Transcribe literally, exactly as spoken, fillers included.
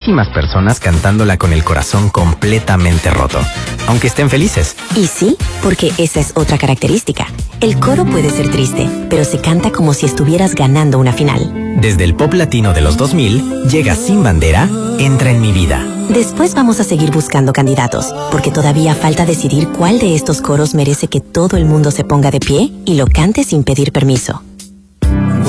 muchísimas personas cantándola con el corazón completamente roto, aunque estén felices. Y sí, porque esa es otra característica. El coro puede ser triste, pero se canta como si estuvieras ganando una final. Desde el pop latino de los dos mil, llega Sin Bandera, Entra en mi vida. Después vamos a seguir buscando candidatos, porque todavía falta decidir cuál de estos coros merece que todo el mundo se ponga de pie y lo cante sin pedir permiso.